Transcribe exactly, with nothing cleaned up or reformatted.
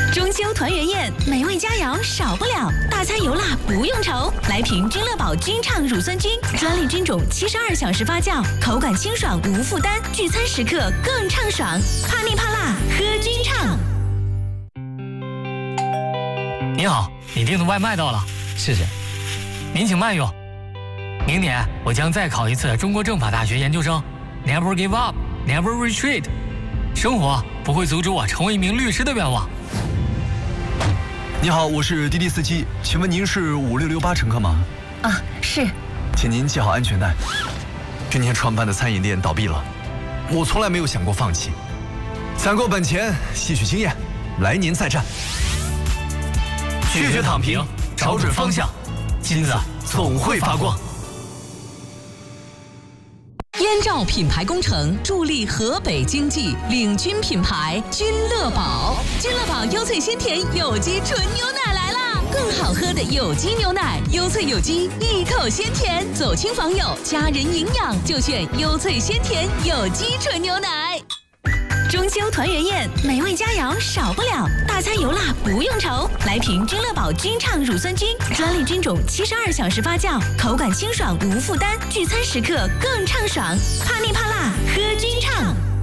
中秋团圆宴，美味佳肴少不了，大餐油辣不用愁。来瓶君乐宝君畅乳酸菌，专利菌种，七十二小时发酵，口感清爽无负担，聚餐时刻更畅爽。怕腻怕辣，喝君畅。 您好，你订的外卖到了，谢谢。您请慢用。明年我将再考一次中国政法大学研究生 ，Never give up, never retreat。生活不会阻止我成为一名律师的愿望。 你好，我是滴滴司机，请问您是五六六八乘客吗？ 啊，是。 请您系好安全带。去年创办的餐饮店倒闭了，我从来没有想过放弃。攒够本钱，吸取经验，来年再战。拒绝躺平，找准方向，金子总会发光。 燕赵品牌工程助力河北经济，领军品牌君乐宝。君乐宝优萃鲜甜有机纯牛奶来啦！更好喝的有机牛奶，优萃有机，一口鲜甜，走亲访友，家人营养就选优萃鲜甜有机纯牛奶。 中秋团圆宴，美味佳肴少不了，大餐油辣不用愁。来瓶君乐宝君畅乳酸菌，专利菌种，七十二小时发酵，口感清爽无负担，聚餐时刻更畅爽。怕腻怕辣，喝君畅。